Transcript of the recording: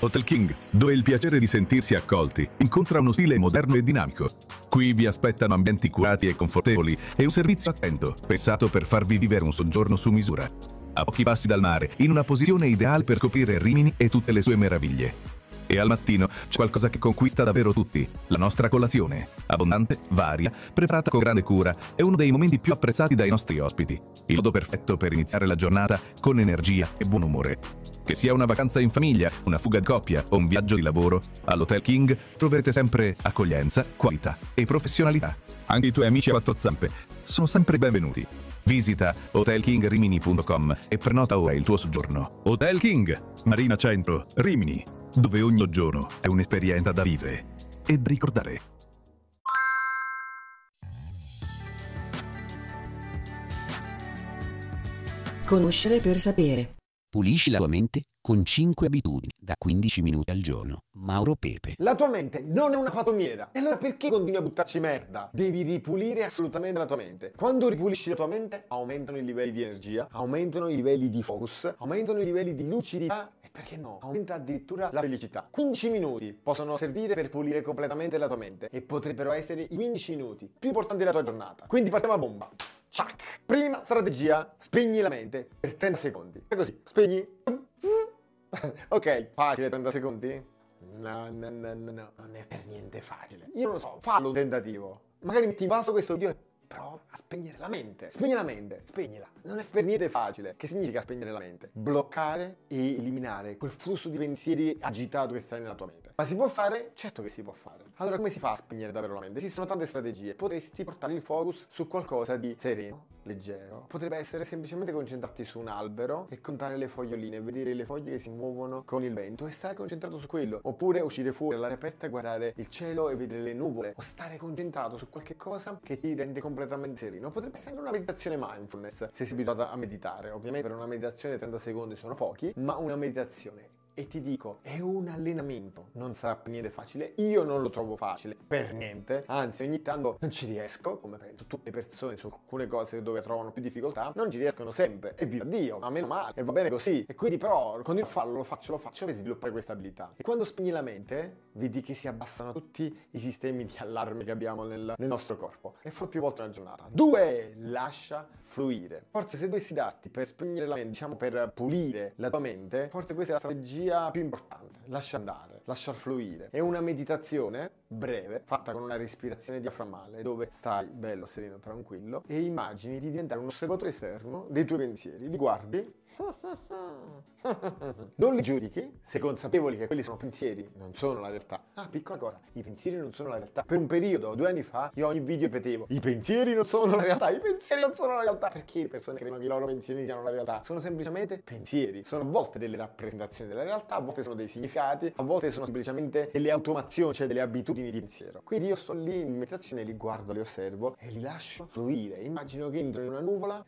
Hotel King, dove il piacere di sentirsi accolti incontra uno stile moderno e dinamico. Qui vi aspettano ambienti curati e confortevoli e un servizio attento, pensato per farvi vivere un soggiorno su misura. A pochi passi dal mare, in una posizione ideale per scoprire Rimini e tutte le sue meraviglie. E al mattino c'è qualcosa che conquista davvero tutti: la nostra colazione. Abbondante, varia, preparata con grande cura, è uno dei momenti più apprezzati dai nostri ospiti. Il modo perfetto per iniziare la giornata con energia e buon umore. Che sia una vacanza in famiglia, una fuga di coppia o un viaggio di lavoro, all'Hotel King troverete sempre accoglienza, qualità e professionalità. Anche i tuoi amici a quattro zampe sono sempre benvenuti. Visita hotelkingrimini.com e prenota ora il tuo soggiorno. Hotel King, Marina Centro, Rimini, dove ogni giorno è un'esperienza da vivere e da ricordare. Conoscere per sapere. Pulisci la tua mente con 5 abitudini da 15 minuti al giorno. Mauro Pepe. La tua mente non è una patomiera. E allora perché continui a buttarci merda? Devi ripulire assolutamente la tua mente. Quando ripulisci la tua mente, aumentano i livelli di energia, aumentano i livelli di focus, aumentano i livelli di lucidità e perché no? Aumenta addirittura la felicità. 15 minuti possono servire per pulire completamente la tua mente e potrebbero essere i 15 minuti più importanti della tua giornata. Quindi partiamo a bomba. Ciak. Prima strategia, spegni la mente per 30 secondi. È così, spegni. Ok, facile 30 secondi? No, non è per niente facile. Io non lo so, fallo un tentativo. Magari metti in passo questo video e prova a spegnere la mente. Spegni la mente, spegnila. Non è per niente facile. Che significa spegnere la mente? Bloccare e eliminare quel flusso di pensieri agitato che sta nella tua mente. Ma si può fare? Certo che si può fare. Allora come si fa a spegnere davvero la mente? Esistono tante strategie. Potresti portare il focus su qualcosa di sereno, leggero. Potrebbe essere semplicemente concentrarti su un albero e contare le foglioline, vedere le foglie che si muovono con il vento e stare concentrato su quello. Oppure uscire fuori all'aria aperta e guardare il cielo e vedere le nuvole. O stare concentrato su qualche cosa che ti rende completamente sereno. Potrebbe essere una meditazione mindfulness, se sei abituato a meditare. Ovviamente per una meditazione 30 secondi sono pochi, ma una meditazione. E ti dico, è un allenamento, non sarà per niente facile, io non lo trovo facile, per niente, anzi ogni tanto non ci riesco, come penso tutte le persone su alcune cose dove trovano più difficoltà, non ci riescono sempre, e viva Dio, ma meno male, e va bene così, e quindi però continuo a farlo, lo faccio per sviluppare questa abilità. E quando spegni la mente, vedi che si abbassano tutti i sistemi di allarme che abbiamo nel nostro corpo, e farlo più volte nella giornata. 2. Lascia fluire. Forse se dovessi darti per spegnere la mente, diciamo per pulire la tua mente, forse questa è la strategia più importante. Lascia andare, lasciar fluire. È una meditazione breve, fatta con una respirazione diaframmale, dove stai bello, sereno, tranquillo e immagini di diventare un osservatore esterno dei tuoi pensieri. Li guardi, non li giudichi, sei consapevoli che quelli sono pensieri, non sono la realtà. Ah, piccola cosa, i pensieri non sono la realtà. Per un periodo, 2 anni fa, io ogni video ripetevo: i pensieri non sono la realtà, i pensieri non sono la realtà. Perché le persone credono che i loro pensieri siano la realtà? Sono semplicemente pensieri, sono a volte delle rappresentazioni della realtà, a volte sono dei significati, a volte sono semplicemente delle automazioni, cioè delle abitudini di pensiero. Quindi io sto lì in meditazione, li guardo, li osservo e li lascio fluire. Immagino che entro in una nuvola